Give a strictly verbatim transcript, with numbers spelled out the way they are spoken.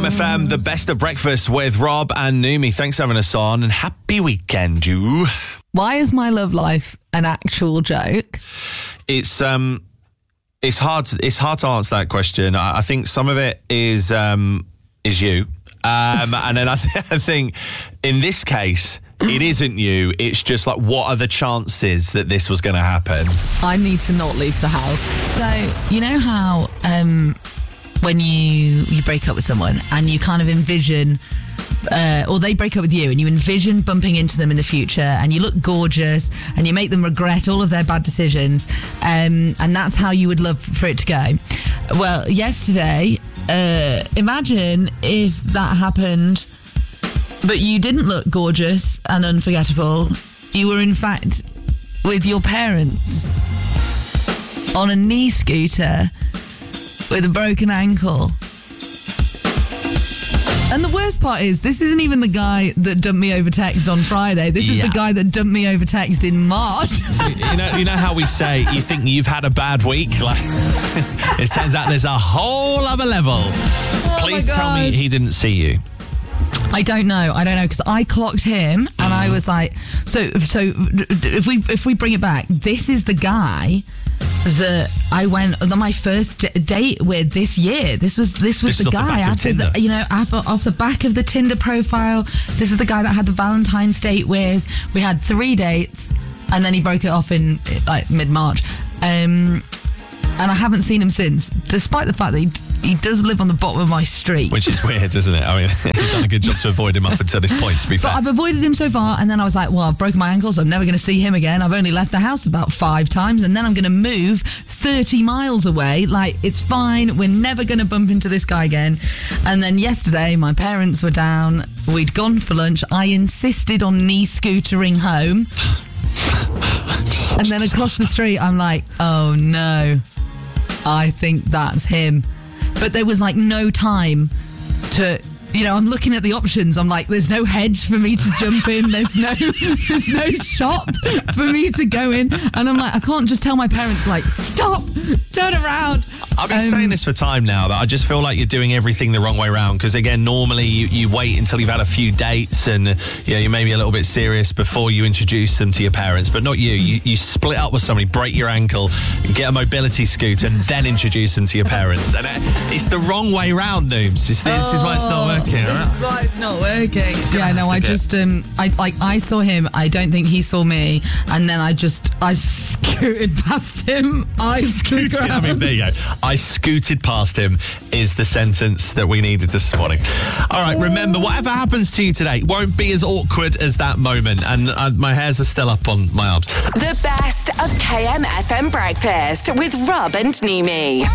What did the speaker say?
M F M, the best of breakfast with Rob and Numi. Thanks for having us on, and happy weekend, you. Why is my love life an actual joke? It's um, it's hard. To, it's hard to answer that question. I, I think some of it is um, is you, um, and then I, th- I think in this case it isn't you. It's just like, what are the chances that this was going to happen? I need to not leave the house. So you know how um, when you you break up with someone and you kind of envision. Uh, or they break up with you and you envision bumping into them in the future and you look gorgeous and you make them regret all of their bad decisions, um, and that's how you would love for it to go. Well, yesterday, uh, imagine if that happened but you didn't look gorgeous and unforgettable. You were in fact with your parents on a knee scooter with a broken ankle. And the worst part is, this isn't even the guy that dumped me over text on Friday. This is yeah. the guy that dumped me over text in March. So, you know, you know how we say you think you've had a bad week? Like, it turns out there's a whole other level. Oh Please my tell me God. he didn't see you. I don't know. I don't know because I clocked him and I was like, so so if we if we bring it back, this is the guy that I went on my first d- date with this year. This was this was This the is off the guy back of after Tinder. the, you know after, off the back of the Tinder profile. This is the guy that I had the Valentine's date with. We had three dates and then he broke it off in like mid-March. Um, and I haven't seen him since, despite the fact that he, he does live on the bottom of my street. Which is weird, isn't it? I mean, you've done a good job to avoid him up until this point, to be fair. But I've avoided him so far, and then I was like, well, I've broken my ankle, so I'm never going to see him again. I've only left the house about five times, and then I'm going to move thirty miles away. Like, it's fine. We're never going to bump into this guy again. And then yesterday, my parents were down. We'd gone for lunch. I insisted on knee scootering home. And then across the street, I'm like, oh, no. I think that's him. But there was like no time to, you know, I'm looking at the options. I'm like, there's no hedge for me to jump in. There's no, there's no shop for me to go in. And I'm like, I can't just tell my parents, like, stop, turn around. I've been Um, saying this for time now, that I just feel like you're doing everything the wrong way around. Because again, normally you, you wait until you've had a few dates and uh, you know, you may be a little bit serious before you introduce them to your parents. But not you. You, you split up with somebody, break your ankle, get a mobility scooter, and then introduce them to your parents. And uh, it's the wrong way round, Nooms. This, this is why it's not working. This Right? is why it's not working. Yeah, have no, to I get- just, um, I like, I saw him. I don't think he saw me. And then I just, I scooted past him. I scooted. I mean, there you go. I scooted past him is the sentence that we needed this morning. All right, remember, whatever happens to you today won't be as awkward as that moment. And uh, my hairs are still up on my arms. The best of K M F M breakfast with Rob and Nimi.